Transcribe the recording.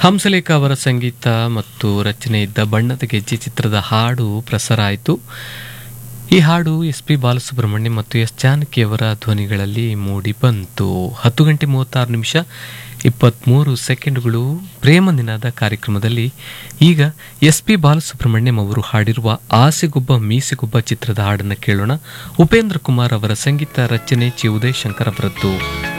ಹಂಸಲೇಖ ಅವರ ಸಂಗೀತ ಮತ್ತು ರಚನೆ ಇದ್ದ ಬಣ್ಣದ ಗೆಜ್ಜೆ ಚಿತ್ರದ ಹಾಡು ಪ್ರಸಾರ ಆಯಿತು. ಈ ಹಾಡು ಎಸ್ ಪಿ ಬಾಲಸುಬ್ರಹ್ಮಣ್ಯ ಮತ್ತು ಎಸ್ ಜಾನಕಿಯವರ ಧ್ವನಿಗಳಲ್ಲಿ ಮೂಡಿ ಬಂತು. 10 ಗಂಟೆ 36 ನಿಮಿಷ 23 ಸೆಕೆಂಡುಗಳು ಪ್ರೇಮ ನಿನಾದ ಕಾರ್ಯಕ್ರಮದಲ್ಲಿ ಈಗ ಎಸ್ ಪಿ ಬಾಲಸುಬ್ರಹ್ಮಣ್ಯಂ ಅವರು ಹಾಡಿರುವ ಆಸೆಗೊಬ್ಬ ಮೀಸೆಗೊಬ್ಬ ಚಿತ್ರದ ಹಾಡನ್ನು ಕೇಳೋಣ. ಉಪೇಂದ್ರ ಕುಮಾರ್ ಅವರ ಸಂಗೀತ ರಚನೆ ಚಿ ಉದಯಶಂಕರ್ ಅವರದ್ದು.